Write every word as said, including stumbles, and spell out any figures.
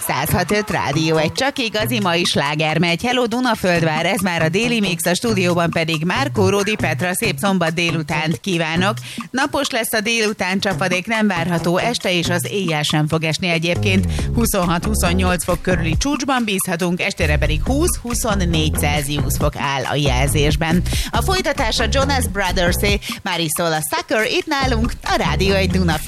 száz hat öt Rádió, egy csak igazi mai sláger megy. Hello Dunaföldvár, ez már a Déli Mix, a stúdióban pedig Márkó Ródi Petra, szép szombat délutánt kívánok. Napos lesz a délután, csapadék nem várható, este és az éjjel sem fog esni egyébként. huszonhat-huszonnyolc fok körüli csúcsban bízhatunk, estére pedig húsz-huszonnégy Celsius fok áll a jelzésben. A folytatás a Jonas Brothers-é, már is szól a Sucker itt nálunk, a Rádió egy Duna